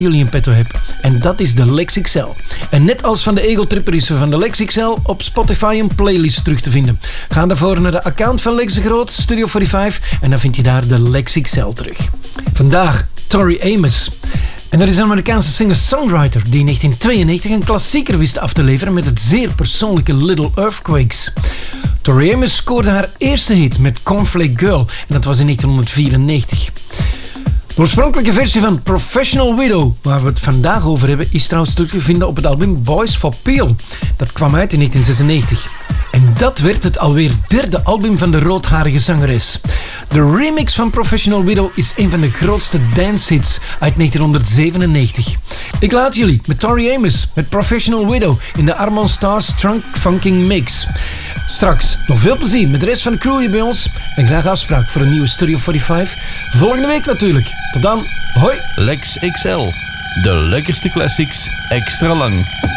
jullie in petto heb. En dat is de Lex XL. En net als van de Ego Tripper is er van de Lex XL op Spotify een playlist terug te vinden. Ga daarvoor naar de account van Lex de Groot, Studio 45, en dan vind je daar de Lex XL terug. Vandaag Tori Amos. En dat is een Amerikaanse singer-songwriter die in 1992 een klassieker wist af te leveren met het zeer persoonlijke Little Earthquakes. Tori Amos scoorde haar eerste hit met Cornflake Girl en dat was in 1994. De oorspronkelijke versie van Professional Widow, waar we het vandaag over hebben, is trouwens terug te vinden op het album Boys for Peel. Dat kwam uit in 1996. En dat werd het alweer derde album van de roodharige zangeres. De remix van Professional Widow is een van de grootste dancehits uit 1997. Ik laat jullie met Tori Amos met Professional Widow in de Armand Stars Trunk Funking Mix. Straks nog veel plezier met de rest van de crew hier bij ons en graag afspraak voor een nieuwe Studio 45. Volgende week natuurlijk. Tot dan. Hoi. Lex XL. De lekkerste classics extra lang.